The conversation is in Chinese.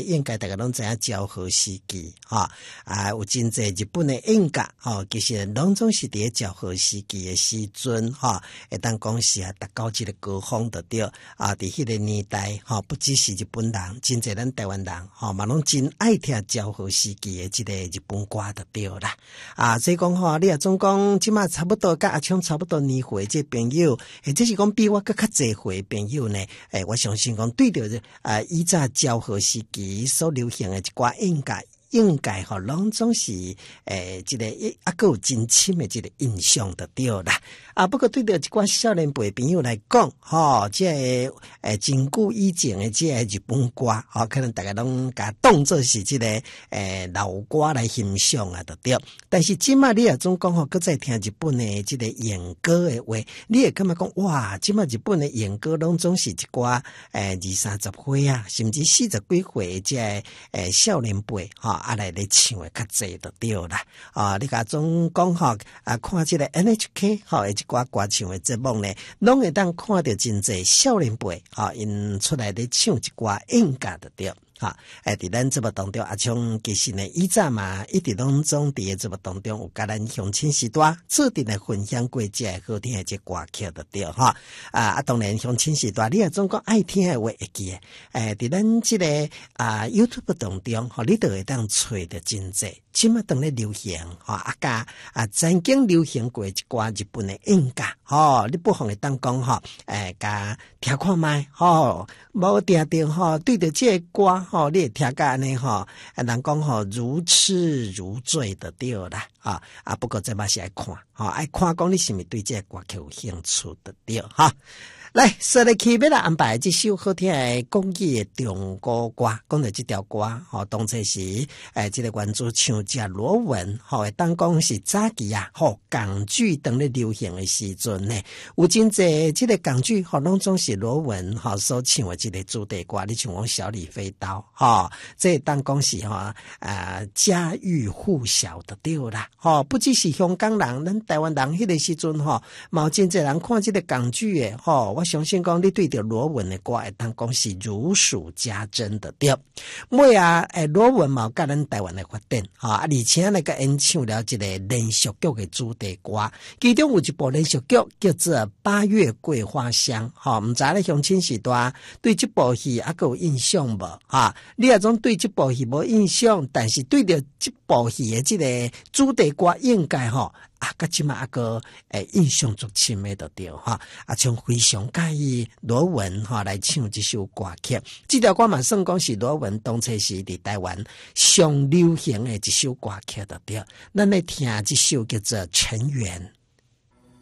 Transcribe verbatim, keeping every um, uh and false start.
应该大家拢知影昭和时期哈啊，有真济日本的演歌哈，其实拢总是伫昭和时期的时阵哈，会当讲是啊，达到这个高峰的对啊，伫迄个年代哈，不只是日本人，真济咱台湾人哈，嘛拢真爱听昭和时期的这个日本歌的对啦啊，所以讲吼，你也总讲即马差不多甲阿昌差不多年岁这朋友，或者是讲比我更较济岁朋友呢，诶，我相信讲对着啊，以前昭和时期所流行的一寡应该应该吼，拢总是诶，这个啊，个有真深的这个印象的对啦。啊，不过对着一寡少年辈朋友来讲，吼，这个诶，真久以前的这个日本歌，吼，可能大家拢甲当作是这个诶老歌来欣赏啊，的对。但是今嘛，你也总讲吼，搁再听日本的这个演歌的话，你也感觉讲哇，今嘛日本的演歌拢总是一寡诶二三十岁啊，甚至四十几岁的这个诶少年辈，吼。啊来咧唱诶较济就对啦，啊，你甲总讲吼啊，看即个 N H K 吼，一寡歌唱诶节目呢，拢会当看到真济少年辈啊，因出来咧唱一寡演歌就对。哈，诶，伫咱节目当中，阿昌其实呢，以前嘛，一直拢总伫诶节目当中有甲咱乡亲时代做定来分享过这好听诶这歌曲的对哈。啊啊，当然乡亲时代，你也总讲爱听诶话会记诶。诶，伫咱即、这个啊 YouTube 当中，吼，你都会当找着真济。即嘛当咧流行，吼啊甲啊曾经流行过一寡日本诶演歌，吼，你不妨会当讲吼，诶，甲听看卖，吼，无定定吼，对着这个歌。吼，你会听甲安尼吼，人讲吼如痴如醉的对啦，啊啊，不过这嘛是爱看，吼爱看讲你是毋是对这个歌曲有兴趣的对哈。来，说来起要来安排这首好听的国语的中国歌，讲到这条歌，吼，当初是诶，这个原主唱者罗文，吼，会当讲是早期啊，吼，港剧当咧流行的时阵呢，有真济这个港剧，吼，拢总是罗文吼所唱的这个主题歌，你像讲小李飞刀，吼，这当讲是吼啊家喻户晓的对啦，吼，不只是香港人，咱台湾人迄个时阵吼，嘛有真济人看这个港剧诶，吼。我相信讲你对着罗文的歌会当讲是如数家珍的对。尾啊，诶，罗文嘛有甲咱台湾的发展，哈、啊，而且那个演唱了一个连续剧的主题歌，其中有一部连续剧叫做《八月桂花香》，哈，唔知咧乡亲时代对这部戏还有印象无？哈，你也总对这部戏无印象，但是对着这部戏的这个主题歌应该吼。啊，甲即马个诶印象足深诶，就对哈。啊，像非常介意罗文哈来唱这首歌曲，这条歌嘛算讲是罗文当初是伫台湾上流行诶一首歌曲，就对。咱来听这首叫做《尘缘》。